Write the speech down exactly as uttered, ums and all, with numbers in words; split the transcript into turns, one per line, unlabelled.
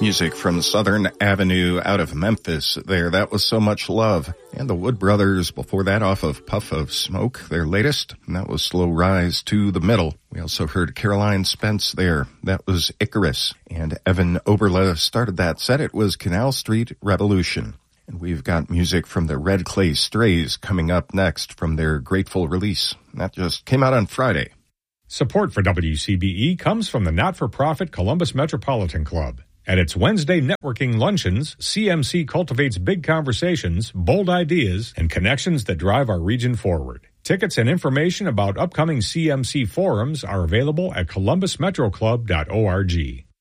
Music from Southern Avenue out of Memphis there. That was So Much Love. And the Wood Brothers before that off of Puff of Smoke, their latest. And that was Slow Rise to the Middle. We also heard Caroline Spence there. That was Icarus. And Evan Oberle started that set. It was Canal Street Revolution. And we've got music from the Red Clay Strays coming up next from their Grateful release. That just came out on Friday.
Support for W C B E comes from the not-for-profit Columbus Metropolitan Club. At its Wednesday networking luncheons, C M C cultivates big conversations, bold ideas, and connections that drive our region forward. Tickets and information about upcoming C M C forums are available at columbus metro club dot org.